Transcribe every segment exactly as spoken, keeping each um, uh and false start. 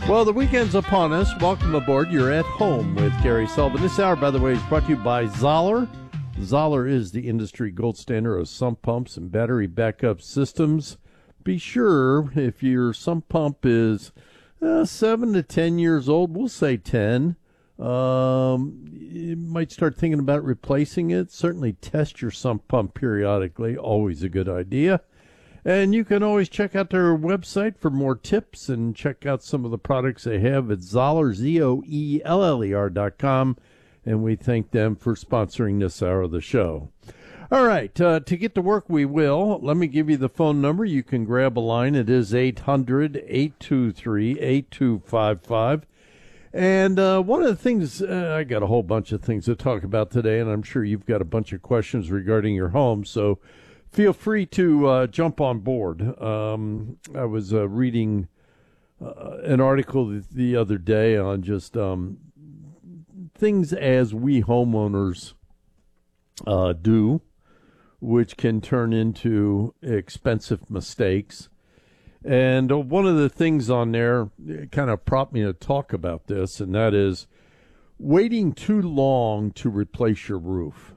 Well, the weekend's upon us. Welcome aboard. You're at home with Gary Sullivan. This hour, by the way, is brought to you by Zoller. Zoller is the industry gold standard of sump pumps and battery backup systems. Be sure if your sump pump is uh, seven to ten years old, we'll say ten, um, you might start thinking about replacing it. Certainly test your sump pump periodically. Always a good idea. And you can always check out their website for more tips and check out some of the products they have at Zoller, Z O E L L E R dot com. And we thank them for sponsoring this hour of the show. All right, uh, to get to work we will. Let me give you the phone number. You can grab a line. It is eight hundred, eight two three, eight two five five. And uh, one of the things, uh, I got a whole bunch of things to talk about today, and I'm sure you've got a bunch of questions regarding your home, so feel free to uh, jump on board. Um, I was uh, reading uh, an article the, the other day on just um, things as we homeowners uh, do, which can turn into expensive mistakes. And uh, one of the things on there kind of prompted me to talk about this, and that is waiting too long to replace your roof.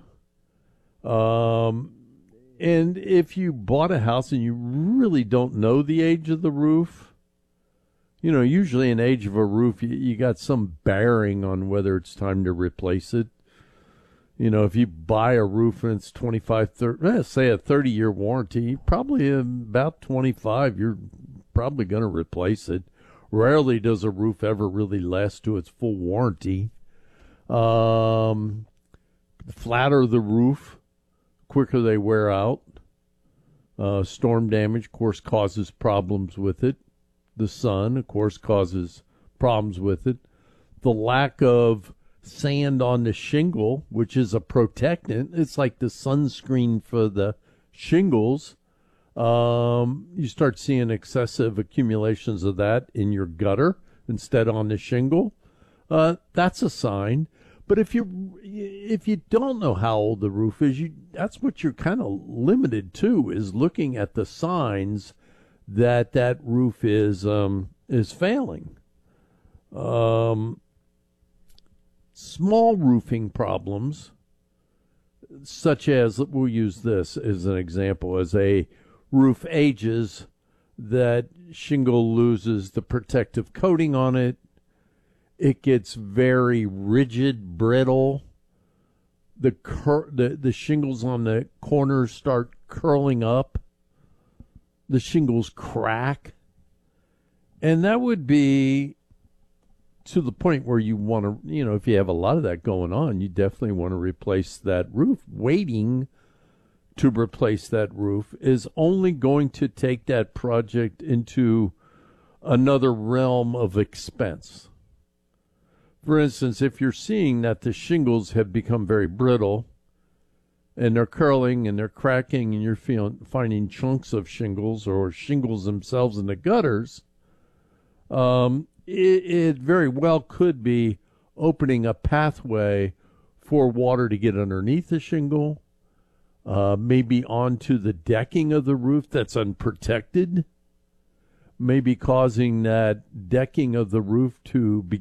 Um, and if you bought a house and you really don't know the age of the roof, you know, usually an age of a roof, you, you got some bearing on whether it's time to replace it. You know, if you buy a roof and it's twenty-five, thirty, eh, say a thirty-year warranty, probably about twenty-five, you're probably going to replace it. Rarely does a roof ever really last to its full warranty. Um, the flatter the roof, quicker they wear out. Uh, storm damage, of course, causes problems with it. The sun, of course, causes problems with it. The lack of sand on the shingle, which is a protectant. It's like the sunscreen for the shingles. Um, you start seeing excessive accumulations of that in your gutter instead on the shingle. Uh, that's a sign. But if you if you don't know how old the roof is, you that's what you're kind of limited to, is looking at the signs that that roof is um, is failing. Um. Small roofing problems, such as, we'll use this as an example, as a roof ages, that shingle loses the protective coating on it. It gets very rigid, brittle. The, cur- the, the shingles on the corners start curling up. The shingles crack. And that would be to the point where you want to, you know, if you have a lot of that going on, you definitely want to replace that roof. Waiting to replace that roof is only going to take that project into another realm of expense. For instance, if you're seeing that the shingles have become very brittle and they're curling and they're cracking and you're feeling, finding chunks of shingles or shingles themselves in the gutters, um, It, it very well could be opening a pathway for water to get underneath the shingle, uh, maybe onto the decking of the roof that's unprotected, maybe causing that decking of the roof to begin